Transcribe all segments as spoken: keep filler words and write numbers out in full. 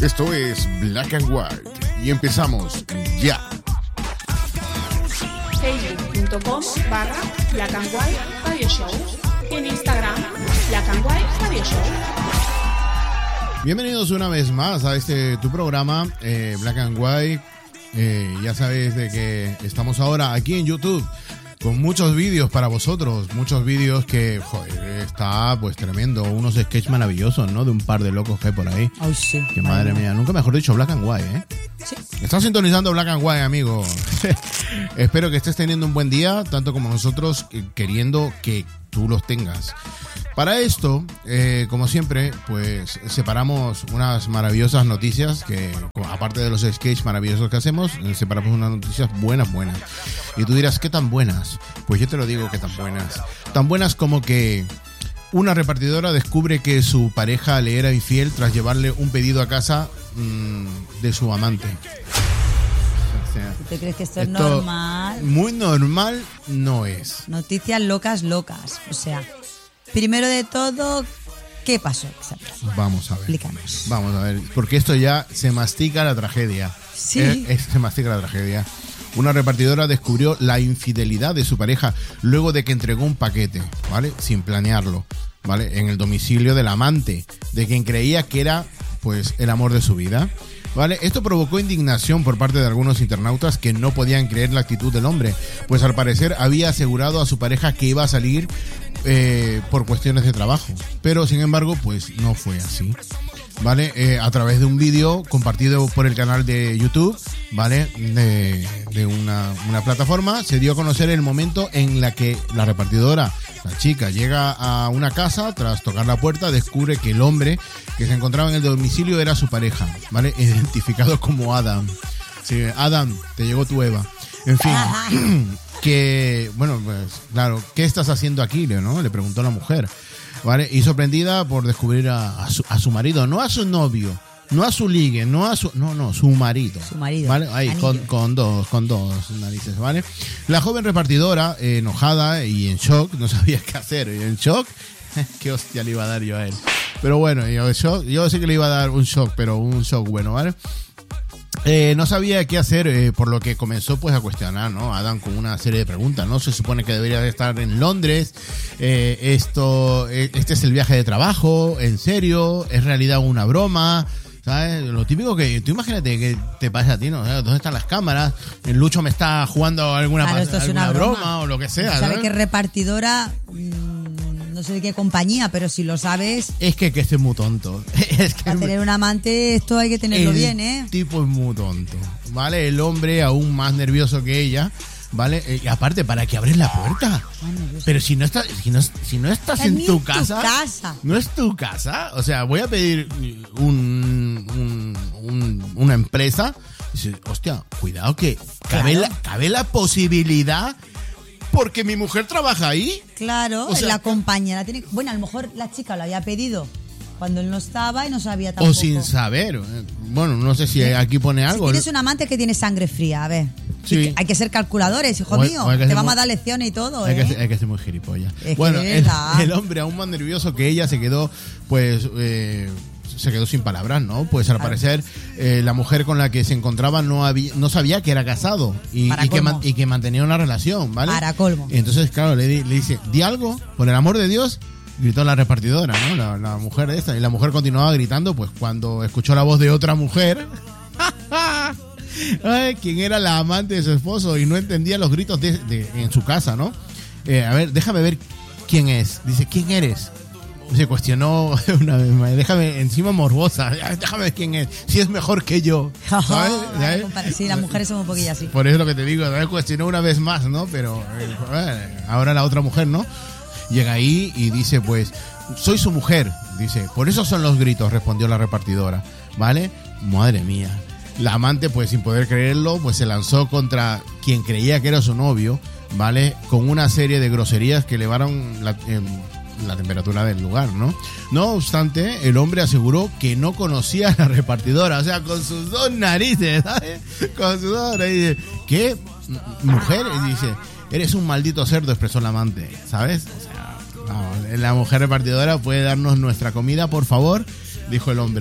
Esto es Black and White y empezamos ya. Facebook.com barra Black and White Radio Show. En Instagram, Black and White Radio Show. Bienvenidos una vez más a este tu programa, eh, Black and White. Eh, ya sabes de que estamos ahora aquí en YouTube con muchos vídeos para vosotros, muchos vídeos que, joder, está pues tremendo, unos sketches maravillosos, ¿no? De un par de locos que hay por ahí. Ay, sí. Que madre mía, nunca mejor dicho Black and White, ¿eh? Sí. Estás sintonizando Black and White, amigo. Espero que estés teniendo un buen día, tanto como nosotros, queriendo que tú los tengas. Para esto, eh, como siempre, pues separamos unas maravillosas noticias que, aparte de los sketches maravillosos que hacemos, separamos unas noticias buenas, buenas. Y tú dirás, ¿qué tan buenas? Pues yo te lo digo, ¿qué tan buenas? Tan buenas como que una repartidora descubre que su pareja le era infiel tras llevarle un pedido a casa mmm, de su amante. O sea, ¿tú te crees que esto, esto es normal? Muy normal no es. Noticias locas, locas. O sea, primero de todo, ¿qué pasó? Vamos a ver. Explícanos. Vamos a ver, porque esto ya se mastica la tragedia. Sí. Eh, eh, se mastica la tragedia. Una repartidora descubrió la infidelidad de su pareja luego de que entregó un paquete, ¿vale? Sin planearlo, ¿vale? En el domicilio del amante, de quien creía que era, pues, el amor de su vida, ¿vale? Esto provocó indignación por parte de algunos internautas que no podían creer la actitud del hombre, pues al parecer había asegurado a su pareja que iba a salir eh, por cuestiones de trabajo, pero sin embargo, pues no fue así. ¿Vale? Eh, a través de un vídeo compartido por el canal de YouTube, ¿vale? De, de una, una plataforma, se dio a conocer el momento en la que la repartidora, la chica, llega a una casa, tras tocar la puerta, descubre que el hombre que se encontraba en el domicilio era su pareja, ¿vale? Identificado como Adam. Sí, Adam, te llegó tu Eva. En fin, que, bueno, pues, claro, ¿qué estás haciendo aquí, ¿no? Le preguntó la mujer. ¿Vale? Y sorprendida por descubrir a, a, su, a su marido, no a su novio, no a su ligue, no a su, no, no, su marido. Su marido. ¿Vale? Ahí, con, con dos, con dos narices, ¿vale? La joven repartidora, eh, enojada y en shock, no sabía qué hacer, y en shock, qué hostia le iba a dar yo a él. Pero bueno, yo, yo, yo sí que le iba a dar un shock, pero un shock bueno, ¿vale? Eh, no sabía qué hacer, eh, por lo que comenzó pues a cuestionar, ¿no? Adam con una serie de preguntas, ¿no? Se supone que debería de estar en Londres, eh, esto, eh, este es el viaje de trabajo, ¿en serio? ¿Es realidad una broma? ¿Sabes? Lo típico que, tú imagínate que te pasa a ti, ¿no? ¿Dónde están las cámaras? El Lucho me está jugando alguna, claro, esto es alguna una broma. broma o lo que sea, ¿sabes? ¿no? Que repartidora, mmm, no sé de qué compañía, pero si lo sabes... Es que, que este es muy tonto. Es que para tener un amante esto hay que tenerlo el bien, ¿eh? El tipo es muy tonto, ¿vale? El hombre aún más nervioso que ella, ¿vale? Y aparte, ¿para qué abres la puerta? Pero si no estás, si no, si no estás es en tu, tu casa, casa, no es tu casa. O sea, voy a pedir un, un, un una empresa. Y dice, hostia, cuidado que cabe, claro. la, cabe la posibilidad porque mi mujer trabaja ahí. Claro, o sea, la compañera tiene. Bueno, a lo mejor la chica lo había pedido cuando él no estaba y no sabía tampoco. O sin saber. Bueno, no sé si aquí pone algo. Si tienes un amante que tiene sangre fría, a ver. Sí. Hay que ser calculadores, hijo o, mío. o Te vamos muy, a dar lecciones y todo, hay ¿eh? Que, hay que ser muy gilipollas. Es bueno, el, el hombre aún más nervioso que ella se quedó, pues, eh, se quedó sin palabras, ¿no? Pues al claro. parecer eh, la mujer con la que se encontraba no había, no sabía que era casado y, y, que, man, y que mantenía una relación, ¿vale? Para colmo. Y entonces, claro, le, le dice, di algo, por el amor de Dios. Gritó la repartidora, ¿no? La, la mujer de esta. Y la mujer continuaba gritando, pues cuando escuchó la voz de otra mujer. Ay, quien era la amante de su esposo y no entendía los gritos de, de, en su casa, ¿no? Eh, a ver, déjame ver quién es. Dice, ¿quién eres? Se cuestionó una vez más. Déjame, encima morbosa. Déjame ver quién es. Si es mejor que yo. ¿Sabes? ¿Sabes? Sí, las mujeres son un poquillo así. Por eso es lo que te digo. ¿sabes? Cuestionó una vez más, ¿no? Pero eh, ahora la otra mujer, ¿no? Llega ahí y dice, pues, soy su mujer. Dice, por eso son los gritos, respondió la repartidora. ¿Vale? Madre mía. La amante, pues, sin poder creerlo, pues se lanzó contra quien creía que era su novio, ¿vale? Con una serie de groserías que elevaron la, eh, la temperatura del lugar, ¿no? No obstante, el hombre aseguró que no conocía a la repartidora. O sea, con sus dos narices, ¿sabes? Con sus dos narices. ¿Qué? Mujer, y dice, eres un maldito cerdo, expresó la amante, ¿sabes? O sea, vamos, la mujer repartidora puede darnos nuestra comida, por favor, dijo el hombre.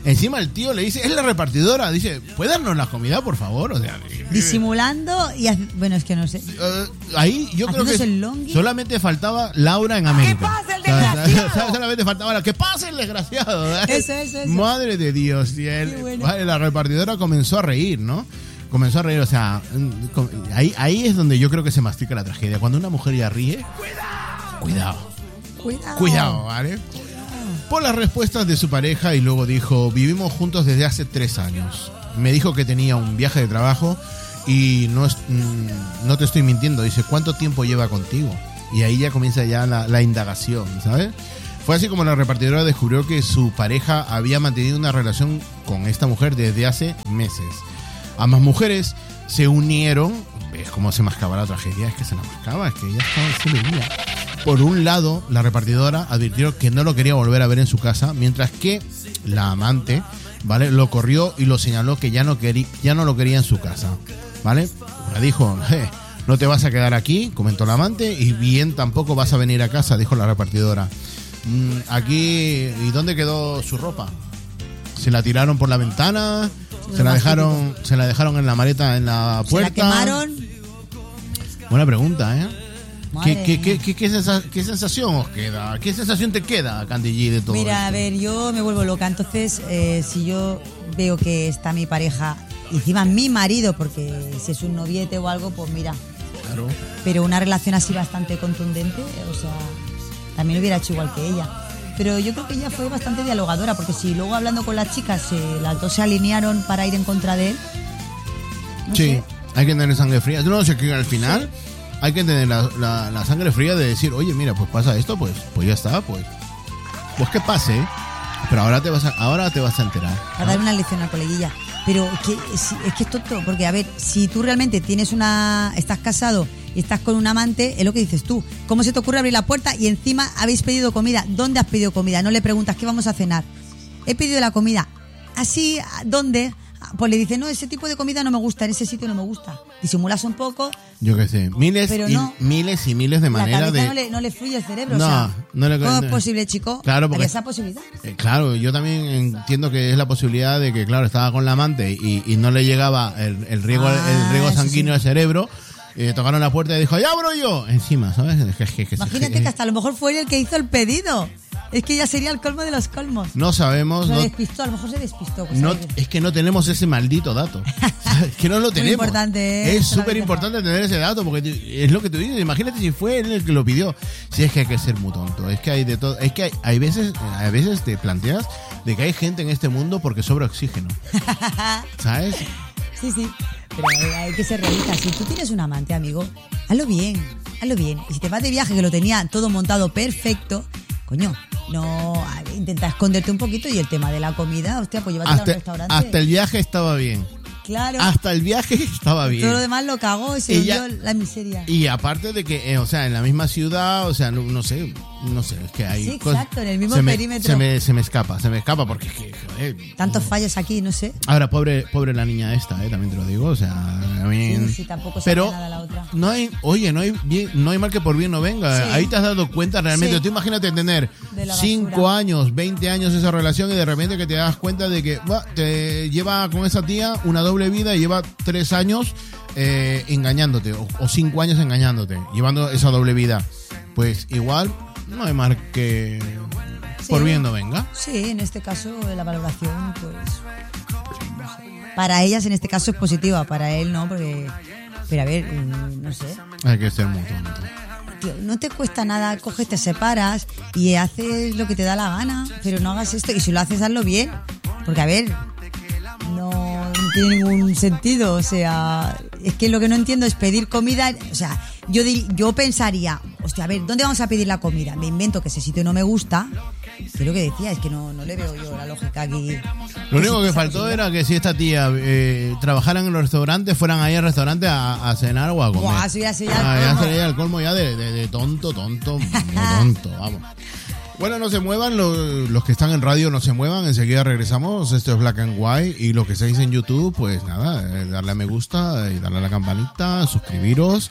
Encima el tío le dice, es la repartidora, dice, ¿puede darnos la comida, por favor? O sea, disimulando y hace, bueno, es que no sé. Uh, ahí yo creo que el longi. Solamente faltaba Laura en América. ¿Qué pasa el desgraciado? Solamente faltaba la que pase el desgraciado. Eso, eso, eso. Madre de Dios. Y él, bueno. Vale, la repartidora comenzó a reír, ¿no? Comenzó a reír, o sea, ahí, ahí es donde yo creo que se mastica la tragedia. Cuando una mujer ya ríe, cuidado, cuidado, cuidado, cuidado, ¿vale? Por las respuestas de su pareja y luego dijo, vivimos juntos desde hace tres años. Me dijo que tenía un viaje de trabajo y no, es, no te estoy mintiendo. Dice, ¿cuánto tiempo lleva contigo? Y ahí ya comienza ya la, la indagación, ¿sabes? Fue así como la repartidora descubrió que su pareja había mantenido una relación con esta mujer desde hace meses. Ambas mujeres se unieron. ¿Ves cómo se mascaba la tragedia? Es que se la mascaba, es que ya estaba, se le unía. Por un lado, la repartidora advirtió que no lo quería volver a ver en su casa, mientras que la amante, ¿vale?, lo corrió y lo señaló que ya no, quería, ya no lo quería en su casa, ¿vale? Le dijo, eh, no te vas a quedar aquí, comentó la amante, y bien tampoco vas a venir a casa, dijo la repartidora. Mm, aquí, ¿y dónde quedó su ropa? ¿Se la tiraron por la ventana? ¿Se la dejaron, se la dejaron en la maleta en la puerta? ¿Se la quemaron? Buena pregunta, ¿eh? ¿Qué, qué, qué, qué, qué, sensa- ¿Qué sensación os queda? ¿Qué sensación te queda, Candy G, de todo Mira, esto? a ver, yo me vuelvo loca. Entonces, eh, si yo veo que está mi pareja, encima mi marido, porque si es un noviete o algo, pues mira. Claro. Pero una relación así bastante contundente, o sea, también lo hubiera hecho igual que ella. Pero yo creo que ella fue bastante dialogadora, porque si luego hablando con las chicas, eh, las dos se alinearon para ir en contra de él. No Sí, sé. hay que tener sangre fría. No sé, que al final hay que tener la, la, la sangre fría de decir, oye, mira, pues pasa esto, pues pues ya está, pues pues que pase, pero ahora te vas a, ahora te vas a enterar. A dar una lección al coleguilla. Pero que, es, es que es tonto, porque a ver, si tú realmente tienes una, estás casado y estás con un amante, es lo que dices tú. ¿Cómo se te ocurre abrir la puerta y encima habéis pedido comida? ¿Dónde has pedido comida? No le preguntas, ¿qué vamos a cenar? He pedido la comida. ¿Así? ¿Dónde? Pues le dice, no, ese tipo de comida no me gusta, en ese sitio no me gusta. Disimulas un poco. Yo qué sé, miles Pero y no. miles y miles de La maneras cabeza de... no le, no le fluye el cerebro. No, o sea, no le- ¿cómo es posible, chico? Claro, porque- Había esa posibilidad. Eh, claro, yo también entiendo que es la posibilidad de que, claro, estaba con la amante y, y no le llegaba el, el riego, Ah, el riego eso sanguíneo sí. al cerebro. Eh, tocaron la puerta y dijo, ¡ya abro yo! Encima, ¿sabes? Es que- es que- es que- Imagínate que hasta a lo mejor fue él el que hizo el pedido. Es que ya sería el colmo de los colmos. No sabemos, Se no, despistó, a lo mejor se despistó. Pues, no, ¿sabes? es que no tenemos ese maldito dato. Es que no lo Muy tenemos. importante, ¿eh? Es Eso lo súper habéis importante tener ese dato, porque tú- es lo que tú dices. Imagínate si fue él el que lo pidió. Si es que hay que ser muy tonto. Es que hay de todo. Es que hay, hay veces, hay veces te planteas de que hay gente en este mundo porque sobra oxígeno. ¿Sabes? Sí, sí. Pero hay, hay que ser realista. Si tú tienes un amante, amigo, hazlo bien. Hazlo bien. Y si te vas de viaje, que lo tenía todo montado perfecto, coño, no a ver, intenta esconderte un poquito. Y el tema de la comida, hostia, pues llévate a un Hasta, restaurante. hasta el viaje estaba bien. Claro. Hasta el viaje estaba bien. Todo lo demás lo cagó y se Y ya- hundió la miseria. Y aparte de que, eh, o sea, en la misma ciudad, o sea, no, no sé, no sé, es que hay Sí, cosas- exacto, en el mismo se me- perímetro. Se me, se me escapa, se me escapa porque es que, joder. Tantos fallos aquí, no sé. Ahora, pobre, pobre la niña esta, eh, también te lo digo, o sea, a mí... Sí, sí, tampoco se Pero hace nada la otra. no hay, oye, no hay bien, no hay mal que por bien no venga. Sí. Ahí te has dado cuenta realmente. Sí. Tú imagínate tener De la cinco basura. años, veinte años esa relación y de repente que te das cuenta de que bah, te lleva con esa tía una doble vida y lleva tres años eh, engañándote o, o cinco años engañándote, llevando esa doble vida. Pues igual no hay mal que Sí. por bien no venga. Sí, en este caso la valoración, pues... no sé. Para ellas en este caso es positiva, para él no, porque... Pero a ver, mm, no sé. Hay que ser muy tonto. Tío, no te cuesta nada, coges, te separas y haces lo que te da la gana, pero no hagas esto. Y si lo haces, hazlo bien. Porque, a ver, no, no tiene ningún sentido. O sea, es que lo que no entiendo es pedir comida. O sea, yo, di- yo pensaría, hostia, a ver, ¿dónde vamos a pedir la comida? Me invento que ese sitio no me gusta. Que es lo que decía, es que no, no le veo yo la lógica aquí. Lo único que faltó era que si esta tía eh, trabajaran en los restaurantes, fueran ahí al restaurante a, a cenar o a comer. Buah, eso ya sería el Ah, ya colmo. sería el colmo ya de, de- de tonto, tonto, muy tonto, vamos. Bueno, no se muevan, lo- los que están en radio no se muevan, enseguida regresamos, esto es Black and White, y lo que estáis en YouTube, pues nada, eh, darle a me gusta y darle a la campanita, suscribiros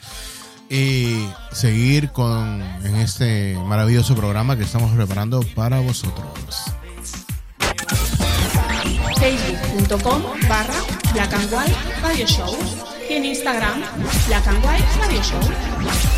y seguir con en este maravilloso programa que estamos preparando para vosotros. facebook.com barra Black and White Radio Show y en Instagram Black and White Radio Show.